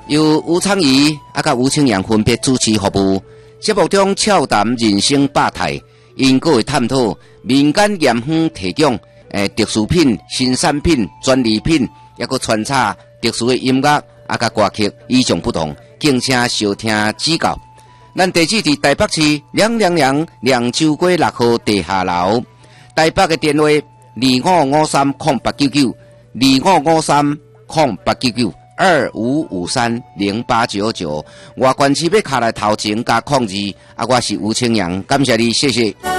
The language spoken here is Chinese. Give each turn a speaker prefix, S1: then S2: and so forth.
S1: 由吴昌仪甲吴清阳分别主持服务。节目中俏谈人生百态，因个会探讨民间盐香提供特殊品、新产品、专利品，也个穿插特殊的音乐甲歌曲，与众不同，敬请收听指教。咱地址伫台北市亮州街6號地下樓，台北嘅電話25530899，25530899，25530899，外縣市要卡來頭前加控制，我是吳清陽，感謝你，謝謝。